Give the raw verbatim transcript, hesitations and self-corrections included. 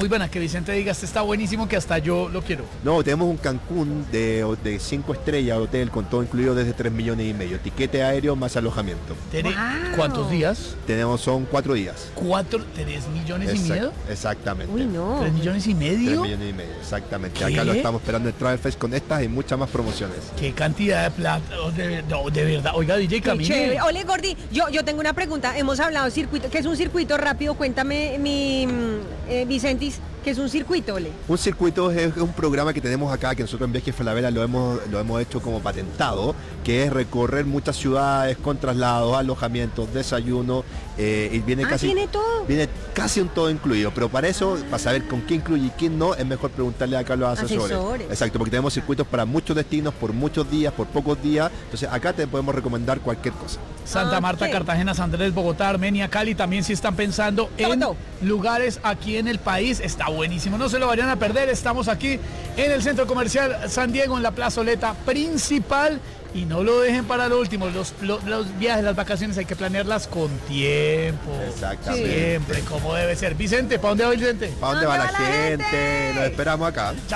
muy buena, que Vicente diga, este está buenísimo, que hasta yo lo quiero. No, tenemos un Cancún de, de cinco estrellas, hotel con todo incluido desde tres millones y medio. Tiquete aéreo más alojamiento. Tere, Wow. ¿cuántos días? Tenemos, son cuatro días. ¿Cuatro, tres millones y Exact- medio? Exactamente. Uy, no. ¿Tres millones y Tres medio? millones y medio, exactamente. ¿Qué? Acá lo estamos esperando en Travel Fest con estas y muchas más promociones. ¿Qué cantidad de plata? Oh, de, no, de verdad. Oiga, D J Qué Camille. chévere. Ole, Gordi, yo, yo tengo una pregunta. Hemos hablado de circuito, ¿qué es un circuito rápido? Cuéntame, mi mm, eh, Vicentis, ¿qué es un circuito, Ole? Un circuito es, es un programa que tenemos acá, que nosotros en Viajes Falabella lo hemos, lo hemos hecho como patentado, que es recorrer muchas ciudades con traslados, alojamientos, desayuno, eh, y viene Ah, casi... ¿tiene todo? Viene casi un todo incluido, pero para eso, para saber con qué incluye y quién no, es mejor preguntarle acá a los asesores. Asesores. Exacto, porque tenemos circuitos para muchos destinos, por muchos días, por pocos días, entonces acá te podemos recomendar cualquier cosa. Santa Marta, Ok. Cartagena, San Andrés, Bogotá, Armenia, Cali, también si están pensando en Todo. lugares aquí en el país, está buenísimo, no se lo vayan a perder, estamos aquí en el Centro Comercial San Diego, en la plazoleta principal, y no lo dejen para lo último, los, los, los viajes, las vacaciones hay que planearlas con tiempo, Exactamente. siempre, como debe ser. Vicente, ¿para dónde va Vicente? ¿Para dónde va la gente? Nos esperamos acá.